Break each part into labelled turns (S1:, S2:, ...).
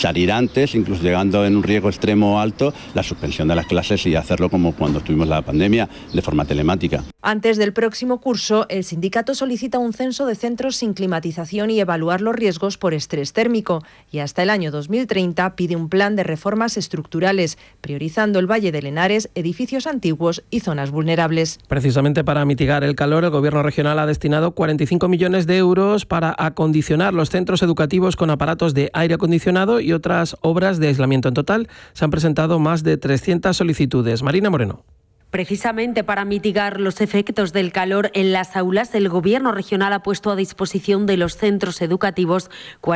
S1: salir antes, incluso llegando en un riesgo extremo alto, la suspensión de las clases y hacerlo como cuando tuvimos la pandemia, de forma telemática.
S2: Antes del próximo curso, el sindicato solicita un censo de centros sin climatización y evaluar los riesgos por estrés térmico. Y hasta el año 2030 pide un plan de reformas estructurales, priorizando el Valle del Henares, edificios antiguos y zonas vulnerables.
S3: Precisamente para mitigar el calor, el Gobierno regional ha destinado 45 millones de euros para acondicionar los centros educativos con aparatos de aire acondicionado y otras obras de aislamiento. En total se han presentado más de 300 solicitudes. Marina Moreno.
S4: Precisamente para mitigar los efectos del calor en las aulas, el Gobierno regional ha puesto a disposición de los centros educativos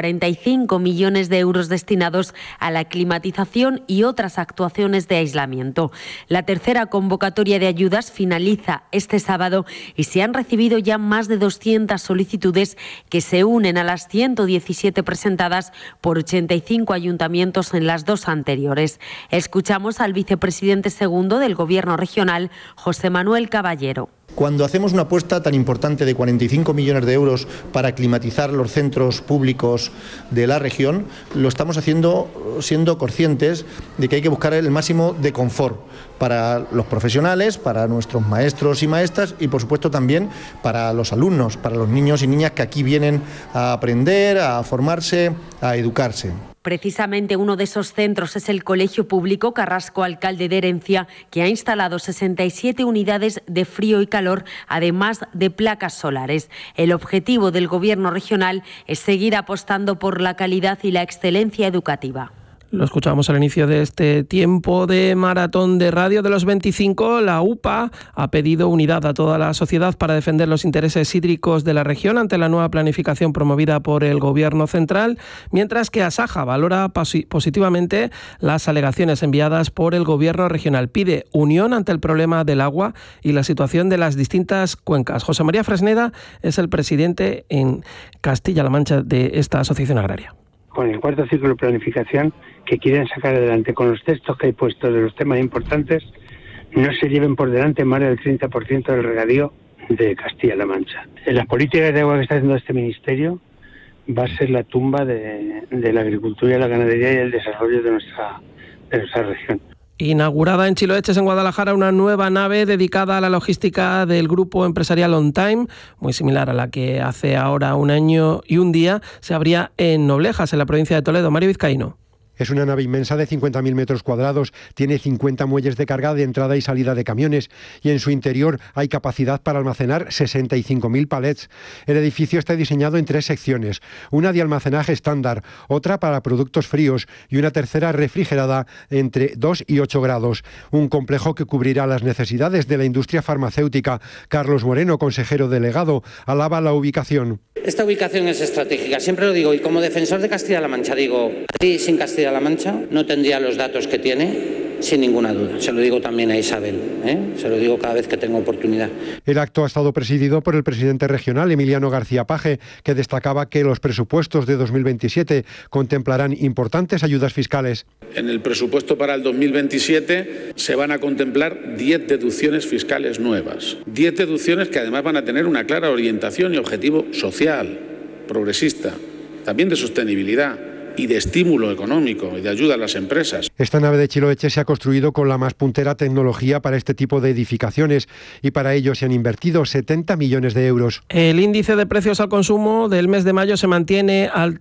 S4: 45 millones de euros destinados a la climatización y otras actuaciones de aislamiento. La tercera convocatoria de ayudas finaliza este sábado y se han recibido ya más de 200 solicitudes que se unen a las 117 presentadas por 85 ayuntamientos en las dos anteriores. Escuchamos al vicepresidente segundo del Gobierno regional, José Manuel Caballero.
S5: Cuando hacemos una apuesta tan importante de 45 millones de euros para climatizar los centros públicos de la región, lo estamos haciendo siendo conscientes de que hay que buscar el máximo de confort para los profesionales, para nuestros maestros y maestras y, por supuesto, también para los alumnos, para los niños y niñas que aquí vienen a aprender, a formarse, a educarse.
S4: Precisamente uno de esos centros es el Colegio Público Carrasco Alcalde de Herencia, que ha instalado 67 unidades de frío y calor, además de placas solares. El objetivo del Gobierno regional es seguir apostando por la calidad y la excelencia educativa.
S3: Lo escuchábamos al inicio de este tiempo de maratón de radio de los 25. La UPA ha pedido unidad a toda la sociedad para defender los intereses hídricos de la región ante la nueva planificación promovida por el Gobierno central, mientras que Asaja valora positivamente las alegaciones enviadas por el Gobierno regional. Pide unión ante el problema del agua y la situación de las distintas cuencas. José María Fresneda es el presidente en Castilla-La Mancha de esta asociación agraria.
S6: Con el cuarto ciclo de planificación que quieren sacar adelante con los textos que hay puestos de los temas importantes, no se lleven por delante más del 30% del regadío de Castilla-La Mancha. En las políticas de agua que está haciendo este ministerio va a ser la tumba de la agricultura y la ganadería y el desarrollo de nuestra región.
S3: Inaugurada en Chiloeches, en Guadalajara, una nueva nave dedicada a la logística del grupo empresarial On Time, muy similar a la que hace ahora un año y un día se abría en Noblejas, en la provincia de Toledo. Mario Vizcaíno.
S7: Es una nave inmensa de 50.000 metros cuadrados, tiene 50 muelles de carga de entrada y salida de camiones y en su interior hay capacidad para almacenar 65.000 palets. El edificio está diseñado en 3 secciones, una de almacenaje estándar, otra para productos fríos y una tercera refrigerada entre 2 y 8 grados. Un complejo que cubrirá las necesidades de la industria farmacéutica. Carlos Moreno, consejero delegado, alaba la ubicación.
S8: Esta ubicación es estratégica, siempre lo digo, y como defensor de Castilla-La Mancha digo, sin Castilla-La Mancha no tendría los datos que tiene, sin ninguna duda. Se lo digo también a Isabel, se lo digo cada vez que tengo oportunidad.
S7: El acto ha estado presidido por el presidente regional, Emiliano García Paje, que destacaba que los presupuestos de 2027 contemplarán importantes ayudas fiscales.
S9: En el presupuesto para el 2027 se van a contemplar 10 deducciones fiscales nuevas. 10 deducciones que además van a tener una clara orientación y objetivo social, progresista, también de sostenibilidad y de estímulo económico y de ayuda a las empresas.
S7: Esta nave de Chiloeche se ha construido con la más puntera tecnología para este tipo de edificaciones y para ello se han invertido 70 millones de euros.
S3: El índice de precios al consumo del mes de mayo se mantiene al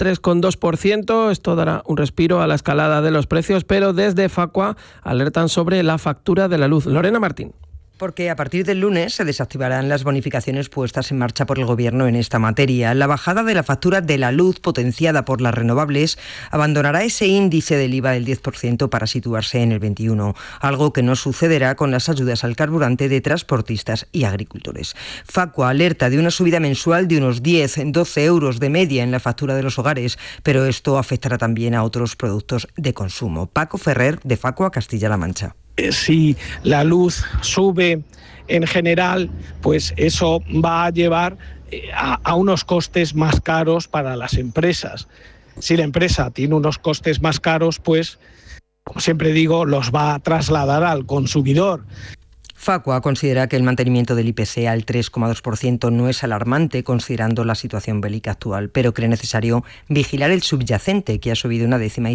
S3: 3,2%. Esto dará un respiro a la escalada de los precios, pero desde Facua alertan sobre la factura de la luz. Lorena Martín.
S10: Porque a partir del lunes se desactivarán las bonificaciones puestas en marcha por el Gobierno en esta materia. La bajada de la factura de la luz potenciada por las renovables abandonará ese índice del IVA del 10% para situarse en el 21%, algo que no sucederá con las ayudas al carburante de transportistas y agricultores. Facua alerta de una subida mensual de unos 10-12 euros de media en la factura de los hogares, pero esto afectará también a otros productos de consumo. Paco Ferrer, de Facua, Castilla-La Mancha.
S11: Si la luz sube en general, pues eso va a llevar a unos costes más caros para las empresas. Si la empresa tiene unos costes más caros, pues, como siempre digo, los va a trasladar al consumidor.
S10: Facua considera que el mantenimiento del IPC al 3,2% no es alarmante considerando la situación bélica actual, pero cree necesario vigilar el subyacente, que ha subido 0,1